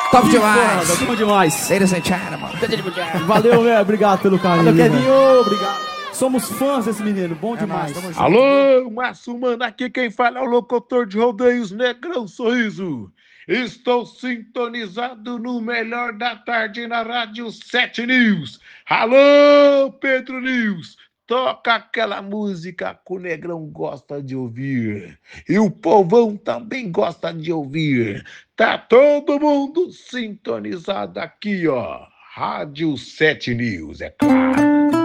Top demais. Foda, bom demais. Ladies and gentlemen. Valeu, velho. Obrigado pelo carinho. Valeu, irmão. Kevinho, obrigado. Somos fãs desse menino. Bom demais. nóis, tamo junto. Alô, Márcio Mano, aqui quem fala é o locutor de rodeios Negrão Sorriso. Estou sintonizado no melhor da tarde na Rádio 7 News. Alô, Pedro News, toca aquela música que o Negrão gosta de ouvir. E o povão também gosta de ouvir. Tá todo mundo sintonizado aqui, ó. Rádio 7 News, é claro.